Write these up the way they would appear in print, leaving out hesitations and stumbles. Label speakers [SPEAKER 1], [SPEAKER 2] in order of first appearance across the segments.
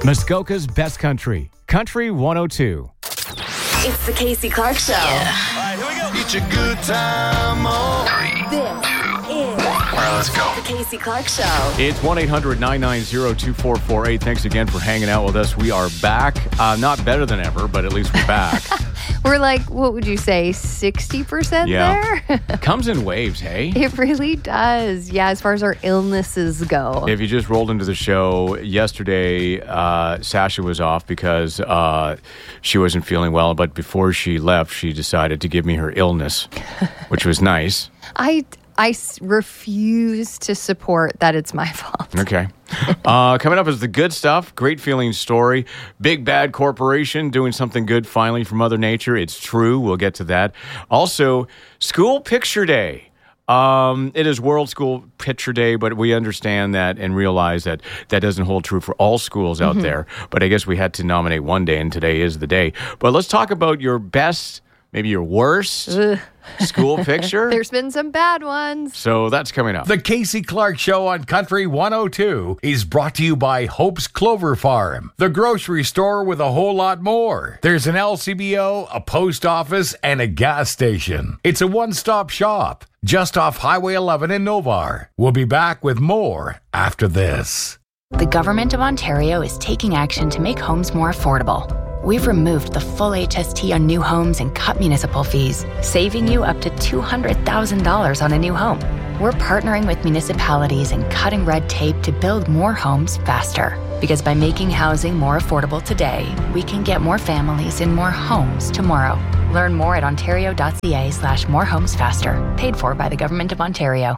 [SPEAKER 1] Muskoka's best country. Country 102.
[SPEAKER 2] It's the Casey Clark Show.
[SPEAKER 3] Yeah. All right, here we go. Get your good time on.
[SPEAKER 2] 3, 2, 1.
[SPEAKER 3] All right, let's go.
[SPEAKER 2] The Casey Clark Show.
[SPEAKER 1] It's 1-800-990-2448. Thanks again for hanging out with us. We are back. Not better than ever, but at least we're back.
[SPEAKER 4] We're like, what would you say, 60% there?
[SPEAKER 1] Comes in waves, hey?
[SPEAKER 4] It really does. Yeah, as far as our illnesses go.
[SPEAKER 1] If you just rolled into the show, yesterday, Sasha was off because she wasn't feeling well. But before she left, she decided to give me her illness, which was nice.
[SPEAKER 4] I refuse to support that it's my fault.
[SPEAKER 1] Okay. Coming up is the good stuff. Great feeling story. Big Bad Corporation doing something good finally for Mother Nature. It's true. We'll get to that. Also, School Picture Day. It is World School Picture Day, but we understand that and realize that that doesn't hold true for all schools out there. But I guess we had to nominate one day, and today is the day. But let's talk about your best, maybe your worst school picture.
[SPEAKER 4] There's been some bad ones.
[SPEAKER 1] So that's coming up.
[SPEAKER 5] The Casey Clark Show on Country 102 is brought to you by Hope's Clover Farm, the grocery store with a whole lot more. There's an LCBO, a post office, and a gas station. It's a one-stop shop just off Highway 11 in Novar. We'll be back with more after this.
[SPEAKER 6] The Government of Ontario is taking action to make homes more affordable. We've removed the full HST on new homes and cut municipal fees, saving you up to $200,000 on a new home. We're partnering with municipalities and cutting red tape to build more homes faster. Because by making housing more affordable today, we can get more families in more homes tomorrow. Learn more at ontario.ca/morehomesfaster. Paid for by the Government of Ontario.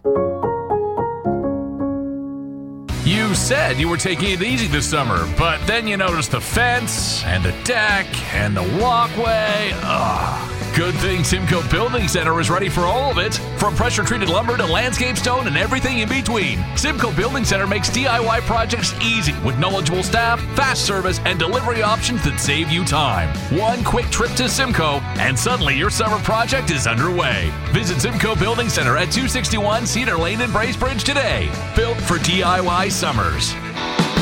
[SPEAKER 7] You said you were taking it easy this summer, but then you noticed the fence and the deck and the walkway. Ugh. Good thing Simcoe Building Center is ready for all of it. From pressure-treated lumber to landscape stone and everything in between, Simcoe Building Center makes DIY projects easy with knowledgeable staff, fast service, and delivery options that save you time. One quick trip to Simcoe, and suddenly your summer project is underway. Visit Simcoe Building Center at 261 Cedar Lane in Bracebridge today. Built for DIY summers.